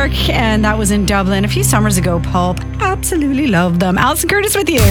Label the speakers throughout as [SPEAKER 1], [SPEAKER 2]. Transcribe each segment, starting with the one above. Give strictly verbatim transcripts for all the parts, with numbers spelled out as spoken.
[SPEAKER 1] Park, and that was in Dublin a few summers ago. Pulp, absolutely love them. Alison Curtis with you.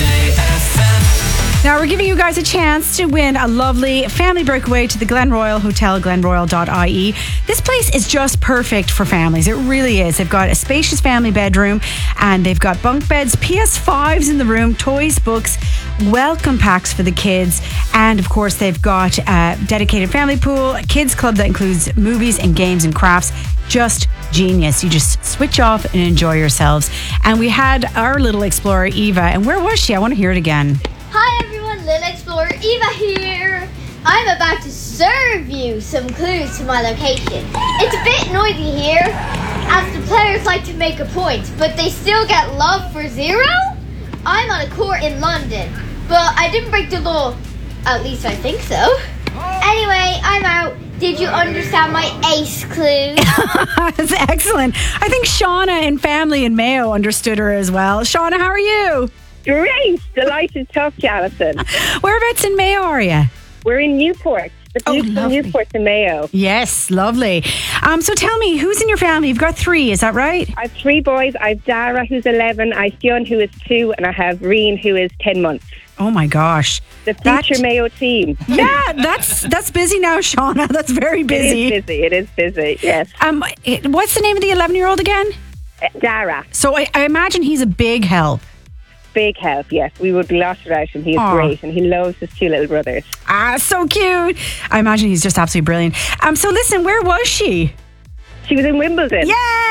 [SPEAKER 1] Now we're giving you guys a chance to win a lovely family breakaway to the Glen Royal Hotel, glen royal dot I E. This place is just perfect for families. It really is. They've got a spacious family bedroom, and they've got bunk beds, P S fives in the room, toys, books, welcome packs for the kids, and of course they've got a dedicated family pool, a kids club that includes movies and games and crafts. Just genius. You just switch off and enjoy yourselves. And we had our little explorer Eva, and where was she? I want to hear it again.
[SPEAKER 2] Hi everyone, Little Explorer Eva here. I'm about to serve you some clues to my location. It's a bit noisy here, as the players like to make a point, but they still get love for zero. I'm on a court in London, but I didn't break the law. At least I think so. Anyway, I'm out. Did you understand my ace clue?
[SPEAKER 1] That's excellent. I think Shauna and family in Mayo understood her as well. Shauna, how are you?
[SPEAKER 3] Great. Delighted to talk to you, Alison.
[SPEAKER 1] Whereabouts in Mayo are you?
[SPEAKER 3] We're in Newport. The
[SPEAKER 1] Oh,
[SPEAKER 3] beautiful
[SPEAKER 1] lovely.
[SPEAKER 3] Newport in Mayo.
[SPEAKER 1] Yes, lovely. Um, so tell me, who's in your family? You've got three, is that right?
[SPEAKER 3] I have three boys. I have Dara, who's eleven. I have Fionn, who is two. And I have Reen, who is ten months.
[SPEAKER 1] Oh my gosh.
[SPEAKER 3] The
[SPEAKER 1] That-
[SPEAKER 3] future Mayo team.
[SPEAKER 1] Yeah, that's that's busy now, Shauna. That's very busy.
[SPEAKER 3] It is busy. It is busy, yes.
[SPEAKER 1] Um, it- what's the name of the eleven-year-old again?
[SPEAKER 3] Uh, Dara,
[SPEAKER 1] So I, I imagine he's a big help.
[SPEAKER 3] big help, yes. We would be lost without him. He is
[SPEAKER 1] Aw.
[SPEAKER 3] great. And he loves his two little brothers.
[SPEAKER 1] Ah, so cute. I imagine he's just absolutely brilliant. Um, so listen, where was she?
[SPEAKER 3] She was in Wimbledon.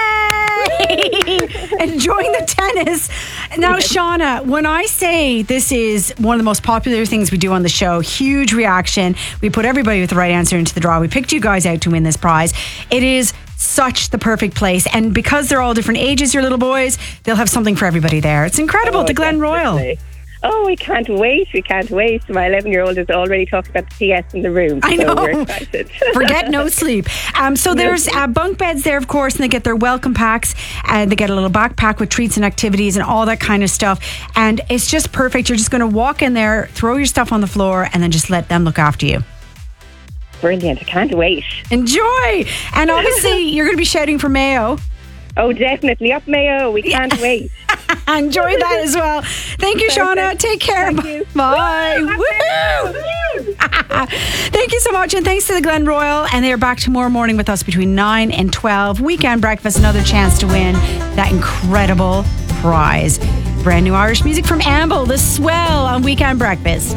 [SPEAKER 1] Yay! Enjoying the tennis. Now, Shauna, when I say this is one of the most popular things we do on the show, huge reaction. We put everybody with the right answer into the draw. We picked you guys out to win this prize. It is such the perfect place. And because they're all different ages, your little boys, they'll have something for everybody there. It's incredible,
[SPEAKER 3] Oh,
[SPEAKER 1] the Glen Royal.
[SPEAKER 3] definitely. Oh, we can't wait. We can't wait. My eleven-year-old is already talking about the P S in the room.
[SPEAKER 1] I
[SPEAKER 3] So
[SPEAKER 1] know.
[SPEAKER 3] we're excited.
[SPEAKER 1] Forget no sleep. Um, so there's uh, bunk beds there, of course, and they get their welcome packs, and they get a little backpack with treats and activities and all that kind of stuff. And it's just perfect. You're just going to walk in there, throw your stuff on the floor, and then just let them look after you.
[SPEAKER 3] Brilliant. I can't wait.
[SPEAKER 1] Enjoy. And obviously, you're going to be shouting for Mayo.
[SPEAKER 3] Oh, definitely. Up Mayo. We can't wait.
[SPEAKER 1] Enjoy that as well. Thank you, Shauna.
[SPEAKER 3] Perfect.
[SPEAKER 1] Take care.
[SPEAKER 3] Thank you.
[SPEAKER 1] Bye. Woo! Thank you so much, and thanks to the Glen Royal. And they're back tomorrow morning with us between nine and twelve. Weekend breakfast, another chance to win that incredible prize. Brand new Irish music from Amble, The Swell on Weekend Breakfast.